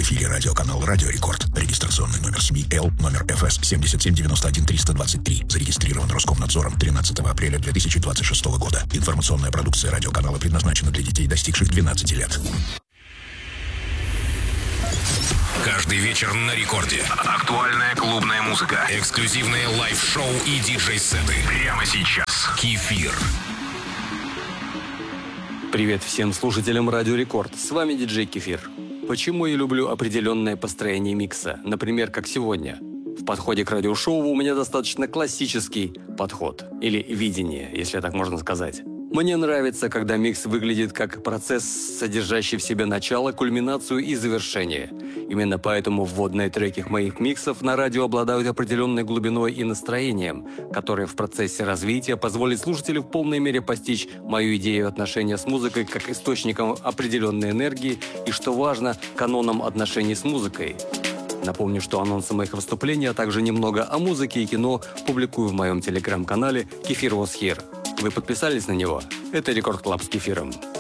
эфире радиоканал «Радио Рекорд». Регистрационный номер СМИ Л, номер ФС 7791-323. Зарегистрирован Роскомнадзором 13 апреля 2026 года. Информационная продукция радиоканала предназначена для детей, достигших 12 лет. Каждый вечер на рекорде. Актуальная клубная музыка, эксклюзивные лайв-шоу и диджей-сеты. Прямо сейчас. Кефир. Привет всем слушателям Радио Рекорд. С вами диджей Кефир. Почему я люблю определенное построение микса? Например, как сегодня. В подходе к радиошоу у меня достаточно классический подход. Или видение, если так можно сказать. Мне нравится, когда микс выглядит как процесс, содержащий в себе начало, кульминацию и завершение. Именно поэтому вводные треки моих миксов на радио обладают определенной глубиной и настроением, которое в процессе развития позволит слушателю в полной мере постичь мою идею отношения с музыкой как источником определенной энергии и, что важно, каноном отношений с музыкой. Напомню, что анонсы моих выступлений, а также немного о музыке и кино публикую в моем телеграм-канале «Кефир was here». Вы подписались на него? Это Рекорд Клаб с Кефиром.